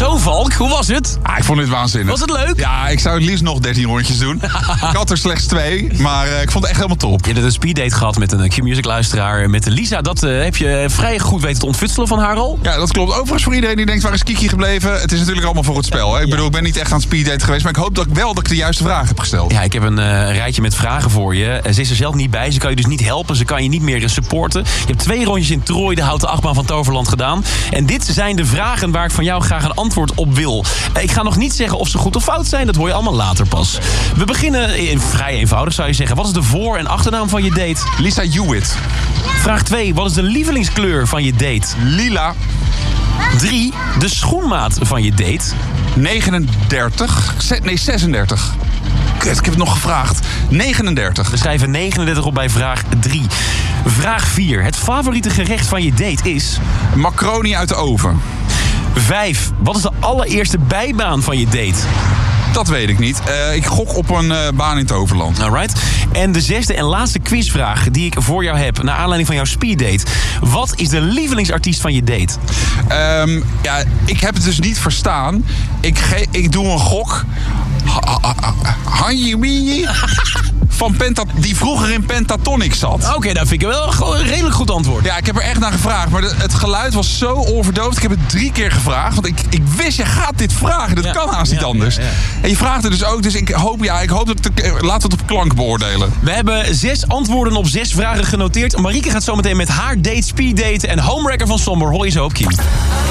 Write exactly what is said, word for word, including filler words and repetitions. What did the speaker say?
Zo, Valk, hoe was het? Ah, ik vond dit waanzinnig. Was het leuk? Ja, ik zou het liefst nog dertien rondjes doen. Ik had er slechts twee, maar uh, ik vond het echt helemaal top. Je hebt een speeddate gehad met een Q-Music-luisteraar. Met Lisa, dat uh, heb je vrij goed weten te ontfutselen van haar al. Ja, dat klopt. Overigens voor iedereen die denkt, waar is Kiki gebleven? Het is natuurlijk allemaal voor het spel. Hè? Ik bedoel, ik ben niet echt aan het speeddate geweest, maar ik hoop dat ik wel dat ik de juiste vraag heb gesteld. Ja, ik heb een uh, rijtje met vragen voor je. Ze is er zelf niet bij, ze kan je dus niet helpen. Ze kan je niet meer supporten. Je hebt twee rondjes in Troy, de houten achtbaan van Toverland, gedaan. En dit zijn de vragen waar ik van jou graag een antwoord op wil. Ik ga nog niet zeggen of ze goed of fout zijn. Dat hoor je allemaal later pas. We beginnen in vrij eenvoudig, zou je zeggen. Wat is de voor- en achternaam van je date? Lisa Hewitt. Vraag twee. Wat is de lievelingskleur van je date? Lila. drie. De schoenmaat van je date? negenendertig. Se- nee, zesendertig. Kut, ik heb het nog gevraagd. negenendertig. We schrijven negenendertig op bij vraag drie. Vraag vier. Het favoriete gerecht van je date is? Macaroni uit de oven. vijf. Wat is de allereerste bijbaan van je date? Dat weet ik niet. Uh, ik gok op een uh, baan in Toverland. Alright. En de zesde en laatste quizvraag die ik voor jou heb, naar aanleiding van jouw speeddate. Wat is de lievelingsartiest van je date? Um, ja, ik heb het dus niet verstaan. Ik, ge- ik doe een gok. Hanji van Penta, die vroeger in Pentatonix zat. Oké, okay, dat vind ik wel gewoon een redelijk goed antwoord. Ja, ik heb er echt naar gevraagd. Maar de, het geluid was zo onverdoofd. Ik heb het drie keer gevraagd. Want ik, ik wist, je gaat dit vragen. Dat ja, kan haast niet ja, anders. Ja, ja. En je vraagt het dus ook. Dus ik hoop, ja, ik hoop dat ik, laten we het op klank beoordelen. We hebben zes antwoorden op zes vragen genoteerd. Marieke gaat zometeen met haar date, speeddaten en homewrecker van Somber. Hoor je zo op Kiem.